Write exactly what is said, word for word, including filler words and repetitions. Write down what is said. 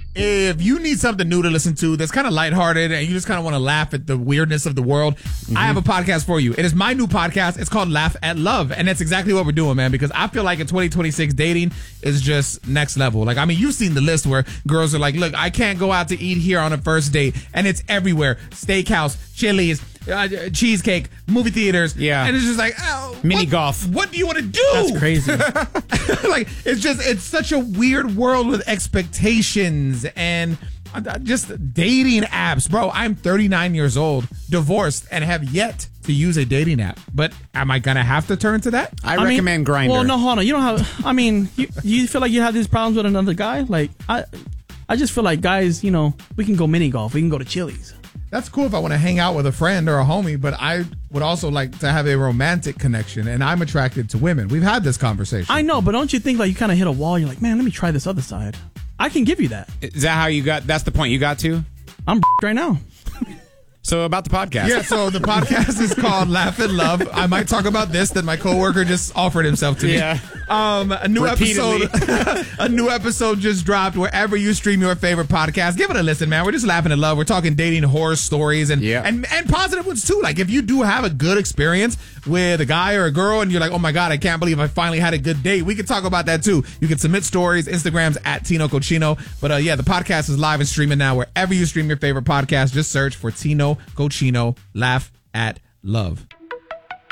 if you need something new to listen to that's kind of lighthearted and you just kind of want to laugh at the weirdness of the world, mm-hmm. I have a podcast for you. It is my new podcast. It's called Laugh at Love. And that's exactly what we're doing, man, because I feel like in twenty twenty-six, dating is just next level. Like, I mean, you've seen the list where girls are like, look, I can't go out to eat here on a first date. And it's everywhere. Steakhouse, Chili's, uh, cheesecake, movie theaters. Yeah. And it's just like, oh, mini what, golf. What do you want to do? That's crazy. Like, it's just, it's such a weird world with expectations and just dating apps. Bro, I'm thirty-nine years old, divorced, and have yet to use a dating app. But am I going to have to turn to that? I, I recommend mean, Grindr. Well, no, hold on. You don't have, I mean, you, you feel like you have these problems with another guy? Like, I I just feel like guys, you know, we can go mini golf. We can go to Chili's. That's cool if I want to hang out with a friend or a homie, but I would also like to have a romantic connection, and I'm attracted to women. We've had this conversation. I know, but don't you think like you kind of hit a wall? You're like, man, let me try this other side. I can give you that. Is that how you got, that's the point you got to? I'm right now. So about the podcast. Yeah, so the podcast is called Laugh and Love. I might talk about this that my coworker just offered himself to me. Yeah. Um, a new Repeatedly. episode a new episode just dropped wherever you stream your favorite podcast. Give it a listen, man. We're just laughing at love. We're talking dating horror stories and, yeah. and and positive ones too. Like if you do have a good experience with a guy or a girl and you're like, oh my God, I can't believe I finally had a good date. We can talk about that too. You can submit stories, Instagrams at Tino Cochino. But uh, yeah, the podcast is live and streaming now wherever you stream your favorite podcast. Just search for Tino Cochino. Laugh at Love.